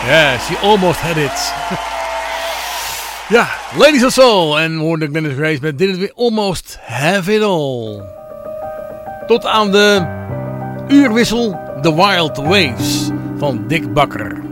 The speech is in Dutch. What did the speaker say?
Yeah, she almost had it. Ja, Ladies of Soul. En we hoorden Glennis Grace met Didn't We Almost Have It All. Tot aan de uurwissel The Wild Waves van Dick Bakker.